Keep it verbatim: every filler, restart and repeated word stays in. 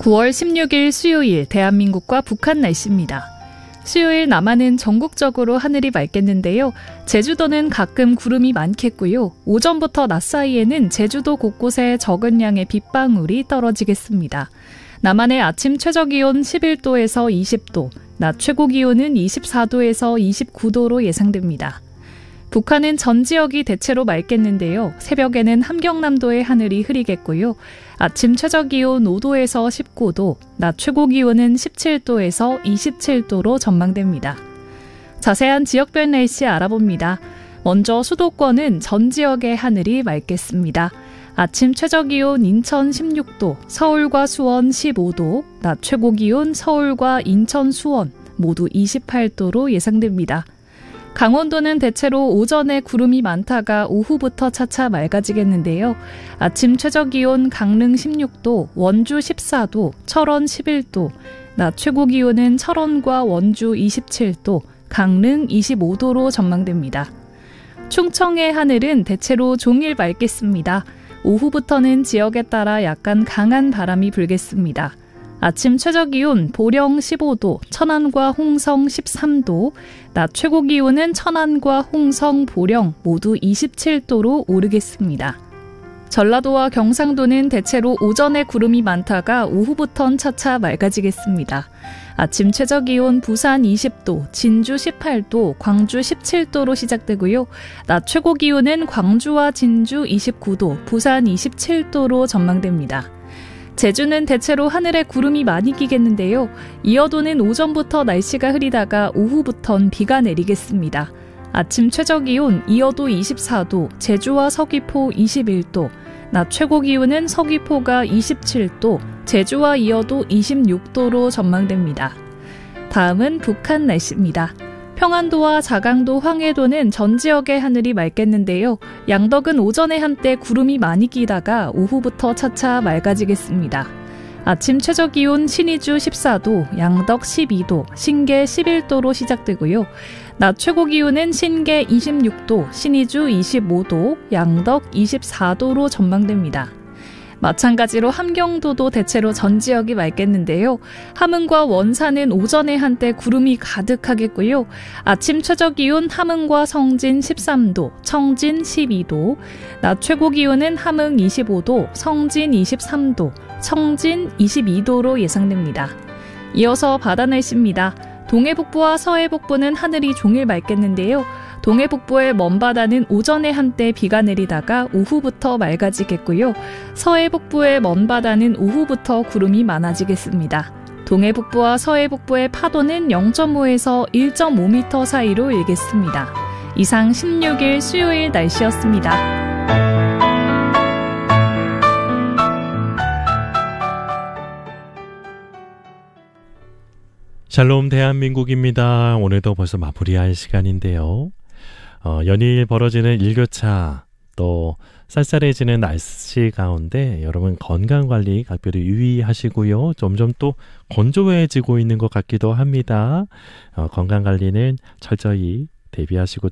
구월 십육일 수요일 대한민국과 북한 날씨입니다. 수요일 남한은 전국적으로 하늘이 맑겠는데요. 제주도는 가끔 구름이 많겠고요. 오전부터 낮 사이에는 제주도 곳곳에 적은 양의 빗방울이 떨어지겠습니다. 남한의 아침 최저기온 십일도에서 이십도, 낮 최고기온은 이십사도에서 이십구도로 예상됩니다. 북한은 전 지역이 대체로 맑겠는데요. 새벽에는 함경남도의 하늘이 흐리겠고요. 아침 최저기온 오도에서 십구도, 낮 최고기온은 십칠도에서 이십칠도로 전망됩니다. 자세한 지역별 날씨 알아봅니다. 먼저 수도권은 전 지역의 하늘이 맑겠습니다. 아침 최저기온 인천 십육도, 서울과 수원 십오도, 낮 최고기온 서울과 인천, 수원 모두 이십팔도로 예상됩니다. 강원도는 대체로 오전에 구름이 많다가 오후부터 차차 맑아지겠는데요. 아침 최저기온 강릉 십육도, 원주 십사도, 철원 십일도, 낮 최고기온은 철원과 원주 이십칠도, 강릉 이십오도로 전망됩니다. 충청의 하늘은 대체로 종일 맑겠습니다. 오후부터는 지역에 따라 약간 강한 바람이 불겠습니다. 아침 최저기온 보령 십오도, 천안과 홍성 십삼도, 낮 최고기온은 천안과 홍성, 보령 모두 이십칠도로 오르겠습니다. 전라도와 경상도는 대체로 오전에 구름이 많다가 오후부턴 차차 맑아지겠습니다. 아침 최저기온 부산 이십도, 진주 십팔도, 광주 십칠도로 시작되고요. 낮 최고기온은 광주와 진주 이십구도, 부산 이십칠도로 전망됩니다. 제주는 대체로 하늘에 구름이 많이 끼겠는데요. 이어도는 오전부터 날씨가 흐리다가 오후부턴 비가 내리겠습니다. 아침 최저기온 이어도 이십사도, 제주와 서귀포 이십일도, 낮 최고기온은 서귀포가 이십칠도, 제주와 이어도 이십육도로 전망됩니다. 다음은 북한 날씨입니다. 평안도와 자강도, 황해도는 전 지역의 하늘이 맑겠는데요. 양덕은 오전에 한때 구름이 많이 끼다가 오후부터 차차 맑아지겠습니다. 아침 최저기온 신의주 십사도, 양덕 십이도, 신계 십일도로 시작되고요. 낮 최고기온은 신계 이십육도, 신의주 이십오도, 양덕 이십사도로 전망됩니다. 마찬가지로 함경도도 대체로 전 지역이 맑겠는데요. 함흥과 원산은 오전에 한때 구름이 가득하겠고요. 아침 최저기온 함흥과 성진 십삼도, 청진 십이도, 낮 최고기온은 함흥 이십오도, 성진 이십삼도, 청진 이십이도로 예상됩니다. 이어서 바다 날씨입니다. 동해북부와 서해북부는 하늘이 종일 맑겠는데요. 동해북부의 먼바다는 오전에 한때 비가 내리다가 오후부터 맑아지겠고요. 서해북부의 먼바다는 오후부터 구름이 많아지겠습니다. 동해북부와 서해북부의 파도는 영점오에서 일점오미터 사이로 일겠습니다. 이상 십육일 수요일 날씨였습니다. 샬롬 대한민국입니다. 오늘도 벌써 마무리할 시간인데요. 어, 연일 벌어지는 일교차, 또 쌀쌀해지는 날씨 가운데 여러분 건강관리 각별히 유의하시고요. 점점 또 건조해지고 있는 것 같기도 합니다. 어, 건강관리는 철저히 대비하시고